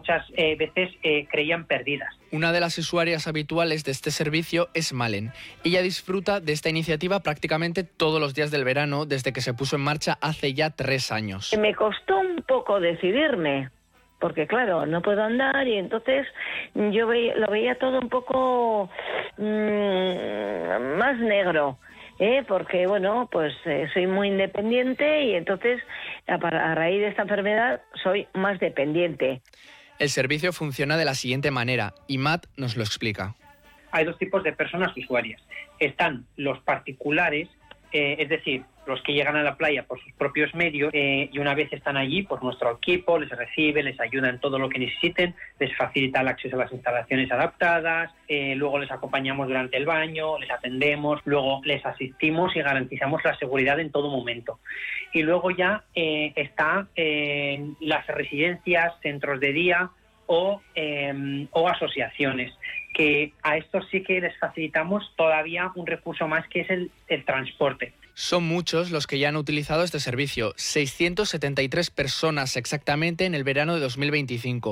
muchas veces creían perdidas. Una de las usuarias habituales de este servicio es Malen. Ella disfruta de esta iniciativa prácticamente todos los días del verano desde que se puso en marcha hace ya 3 años. Me costó un poco decidirme, porque claro, no puedo andar y entonces yo lo veía todo un poco más negro. Porque bueno, pues soy muy independiente y entonces a raíz de esta enfermedad soy más dependiente. El servicio funciona de la siguiente manera y Matt nos lo explica. Hay 2 tipos de personas usuarias. Están los particulares, es decir, los que llegan a la playa por sus propios medios y una vez están allí, pues nuestro equipo les recibe, les ayuda en todo lo que necesiten, les facilita el acceso a las instalaciones adaptadas, luego les acompañamos durante el baño, les atendemos, luego les asistimos y garantizamos la seguridad en todo momento. Y luego ya está las residencias, centros de día o asociaciones, que a estos sí que les facilitamos todavía un recurso más, que es el transporte. Son muchos los que ya han utilizado este servicio, 673 personas exactamente en el verano de 2025,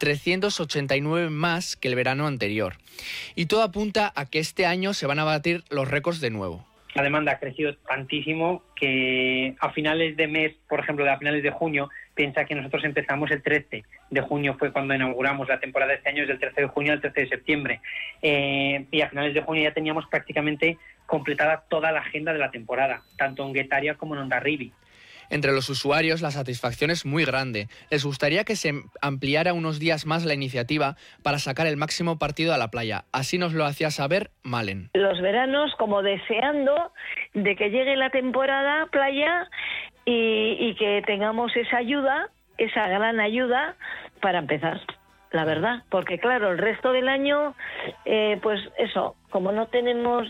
389 más que el verano anterior. Y todo apunta a que este año se van a batir los récords de nuevo. La demanda ha crecido tantísimo que a finales de mes, por ejemplo, a finales de junio, piensa que nosotros empezamos el 13 de junio, fue cuando inauguramos la temporada de este año, es del 13 de junio al 13 de septiembre. Y a finales de junio ya teníamos prácticamente completada toda la agenda de la temporada, tanto en Guetaria como en Hondarribia. Entre los usuarios la satisfacción es muy grande. Les gustaría que se ampliara unos días más la iniciativa para sacar el máximo partido a la playa. Así nos lo hacía saber Malen. Los veranos como deseando de que llegue la temporada playa y que tengamos esa ayuda, esa gran ayuda para empezar, la verdad. Porque claro, el resto del año, pues eso, como no tenemos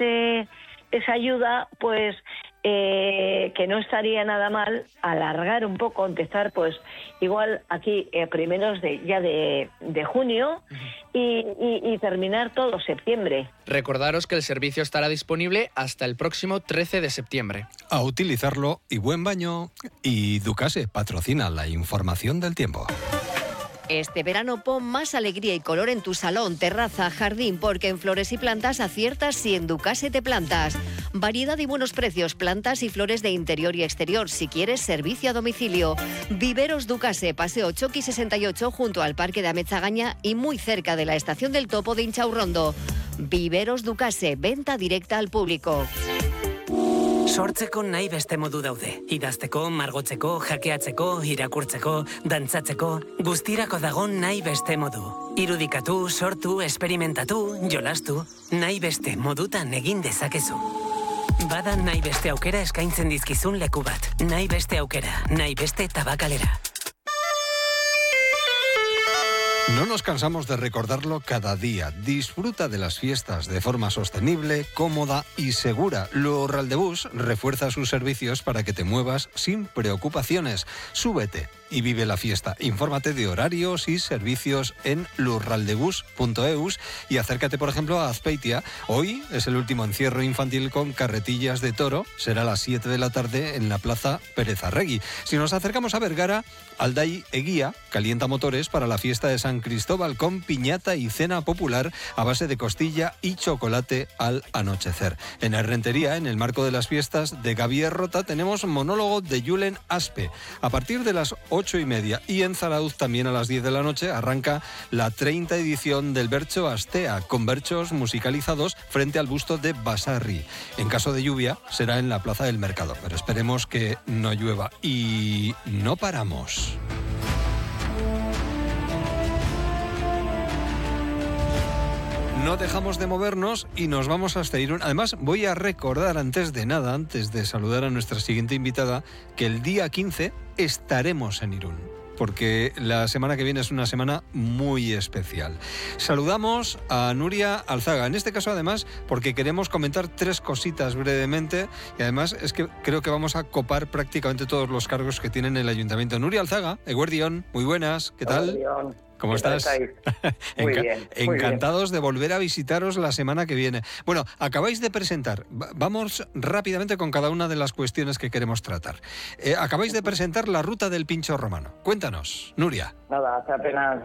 esa ayuda, pues que no estaría nada mal alargar un poco, empezar pues igual aquí primeros de junio y terminar todo septiembre. Recordaros que el servicio estará disponible hasta el próximo 13 de septiembre. A utilizarlo y buen baño. Y Ducase patrocina la información del tiempo. Este verano pon más alegría y color en tu salón, terraza, jardín, porque en Flores y Plantas aciertas si en Ducase te plantas. Variedad y buenos precios, plantas y flores de interior y exterior, si quieres servicio a domicilio. Viveros Ducase, Paseo Choqui 68 junto al Parque de Ametzagaña y muy cerca de la Estación del Topo de Inchaurrondo. Viveros Ducase, venta directa al público. Sortzeko nahi beste modu daude. Idazteko, margotzeko, jakeatzeko, irakurtzeko, dantzatzeko, guztirako dago nahi beste modu. Irudikatu, sortu, esperimentatu, jolastu, nahi beste modutan egin dezakezu. Bada nahi beste aukera eskaintzen dizkizun leku bat. Nahi beste aukera, nahi beste tabakalera. No nos cansamos de recordarlo cada día. Disfruta de las fiestas de forma sostenible, cómoda y segura. Lurraldebus refuerza sus servicios para que te muevas sin preocupaciones. Súbete y vive la fiesta. Infórmate de horarios y servicios en lurraldebus.eus y acércate, por ejemplo, a Azpeitia. Hoy es el último encierro infantil con carretillas de toro. Será a las 7 de la tarde en la Plaza Pérez Arregui. Si nos acercamos a Vergara, Aldai Eguía calienta motores para la fiesta de San Cristóbal con piñata y cena popular a base de costilla y chocolate al anochecer. En Errentería, en el marco de las fiestas de Gavier Rota, tenemos monólogo de Julen Aspe. A partir de las 8:30 y en Zarauz también a las 10 de la noche arranca la 30 edición del Bertso Astea, con berchos musicalizados frente al busto de Basarri. En caso de lluvia será en la Plaza del Mercado, pero esperemos que no llueva. Y no paramos. No dejamos de movernos y nos vamos hasta Irún. Además, voy a recordar antes de saludar a nuestra siguiente invitada, que el día 15 estaremos en Irún, porque la semana que viene es una semana muy especial. Saludamos a Nuria Alzaga, en este caso además porque queremos comentar 3 cositas brevemente y además es que creo que vamos a copar prácticamente todos los cargos que tiene el Ayuntamiento. Nuria Alzaga, Eguerdión, muy buenas, ¿qué tal? Eguerdión. ¿Cómo estás? Muy bien. Encantados de volver a visitaros la semana que viene. Bueno, acabáis de presentar, vamos rápidamente con cada una de las cuestiones que queremos tratar. Acabáis de presentar la ruta del Pincho Romano. Cuéntanos, Nuria. Nada, hace apenas